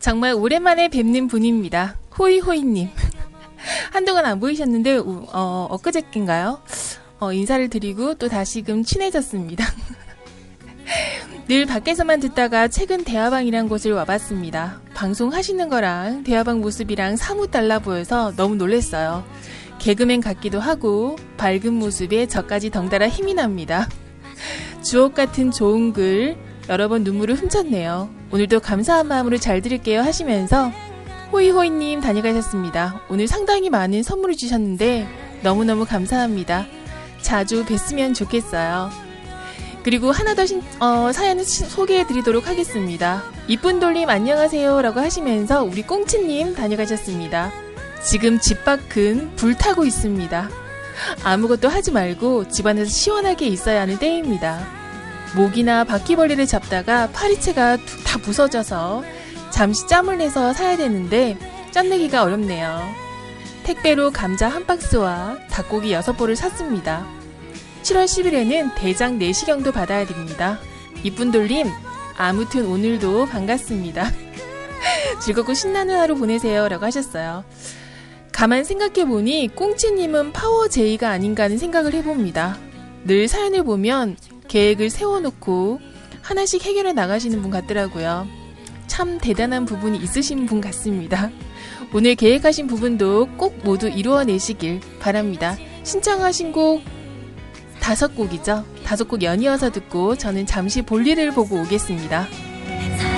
정말 오랜만에 뵙는 분입니다. 호이호이님. 한동안 안 보이셨는데 엊그저께인가요? 인사를 드리고 또 다시금 친해졌습니다. 늘 밖에서만 듣다가 최근 대화방이란 곳을 와봤습니다. 방송하시는 거랑 대화방 모습이랑 사뭇 달라 보여서 너무 놀랐어요. 개그맨 같기도 하고 밝은 모습에 저까지 덩달아 힘이 납니다. 주옥 같은 좋은 글 여러 번 눈물을 훔쳤네요. 오늘도 감사한 마음으로 잘 들을게요 하시면서 호이호이님 다녀가셨습니다. 오늘 상당히 많은 선물을 주셨는데 너무너무 감사합니다. 자주 뵀으면 좋겠어요. 그리고 하나 더 사연을 소개해드리도록 하겠습니다. 이쁜 돌림 안녕하세요 라고 하시면서 우리 꽁치님 다녀가셨습니다. 지금 집 밖은 불타고 있습니다. 아무것도 하지 말고 집안에서 시원하게 있어야 하는 때입니다. 모기나 바퀴벌레를 잡다가 파리채가 다 부서져서 잠시 짬을 내서 사야 되는데 짬내기가 어렵네요. 택배로 감자 한 박스와 닭고기 6볼을 샀습니다. 7월 10일에는 대장 내시경도 받아야 됩니다. 이쁜 돌림, 아무튼 오늘도 반갑습니다. 즐겁고 신나는 하루 보내세요 라고 하셨어요. 가만 생각해보니 꽁치님은 파워제이가 아닌가 하는 생각을 해봅니다. 늘 사연을 보면 계획을 세워놓고 하나씩 해결해 나가시는 분 같더라고요. 참 대단한 부분이 있으신 분 같습니다. 오늘 계획하신 부분도 꼭 모두 이루어내시길 바랍니다. 신청하신 곡 5곡이죠. 5곡 연이어서 듣고 저는 잠시 볼일을 보고 오겠습니다.